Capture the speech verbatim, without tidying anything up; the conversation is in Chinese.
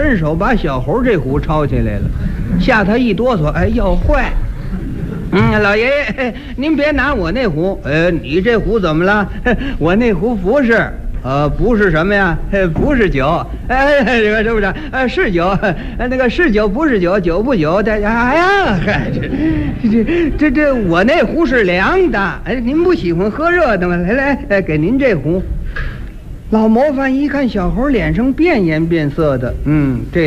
伸手把小猴这壶抄起来了，吓他一哆嗦，哎，要坏。嗯，老爷爷，您别拿我那壶，呃，你这壶怎么了？我那壶不是。呃，不是什么呀？不是酒，哎，这个是不是？呃，是酒，那个是酒，不是酒，酒不酒的。哎呀，嗨，这这这这，我那壶是凉的。哎，您不喜欢喝热的吗？来来，哎，给您这壶。老模范一看小猴脸上变颜变色的，嗯，这。